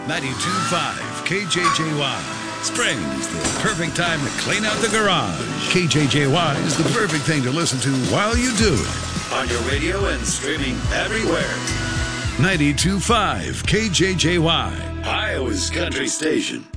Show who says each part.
Speaker 1: 92.5 KJJY. Spring's the perfect time to clean out the garage. KJJY is the perfect thing to listen to while you do it. On your radio and streaming everywhere. 92.5 KJJY, Iowa's country station.